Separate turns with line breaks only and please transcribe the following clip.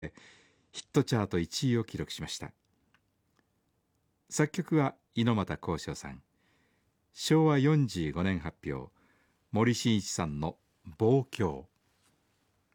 ヒットチャート1位を記録しました。作曲は猪俣公章さん。昭和45年発表、森進一さんの望郷。